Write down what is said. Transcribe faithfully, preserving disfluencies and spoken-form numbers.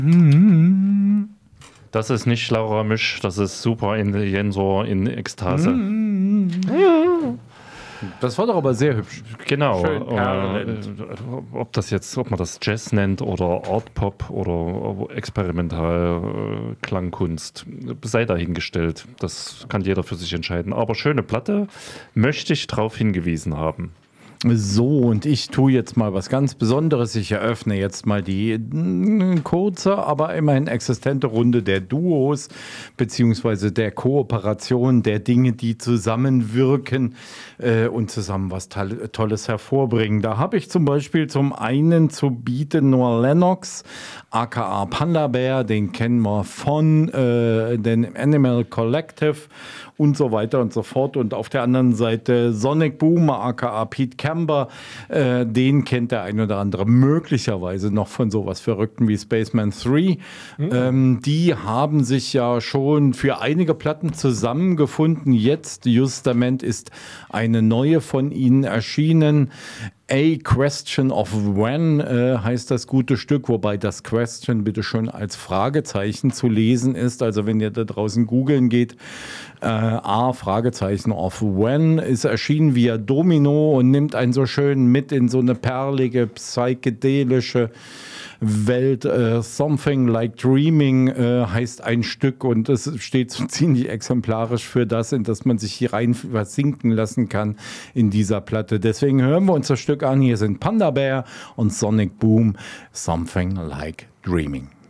Das ist nicht Laura Misch, das ist Super Jensor in Ekstase. Das war doch aber sehr hübsch. Genau. Schön Äh, ob das jetzt, ob man das Jazz nennt oder Art Pop oder Experimental äh, Klangkunst, sei dahingestellt. Das kann jeder für sich entscheiden. Aber schöne Platte, möchte ich darauf hingewiesen haben. So, und ich tue jetzt mal was ganz Besonderes. Ich eröffne jetzt mal die mm, kurze, aber immerhin existente Runde der Duos beziehungsweise der Kooperation, der Dinge, die zusammenwirken äh, und zusammen was Tolles hervorbringen. Da habe ich zum Beispiel zum einen zu bieten Noah Lennox, aka Panda Bear, den kennen wir von äh, den Animal Collective und so weiter und so fort. Und auf der anderen Seite Sonic Boom, aka Pete Camber, äh, den kennt der ein oder andere möglicherweise noch von sowas Verrückten wie Spaceman drei. Mhm. Ähm, die haben sich ja schon für einige Platten zusammengefunden. Jetzt, justament, ist eine neue von ihnen erschienen. A Question of When äh, heißt das gute Stück, wobei das Question bitte schön als Fragezeichen zu lesen ist. Also wenn ihr da draußen googeln geht, äh, A Fragezeichen of When ist erschienen via Domino und nimmt einen so schön mit in so eine perlige, psychedelische Welt. Äh, Something Like Dreaming äh, heißt ein Stück und es steht so ziemlich exemplarisch für das, in das man sich hier rein versinken lassen kann in dieser Platte. Deswegen hören wir uns das Stück an. Hier sind Panda Bear und Sonic Boom, Something Like Dreaming.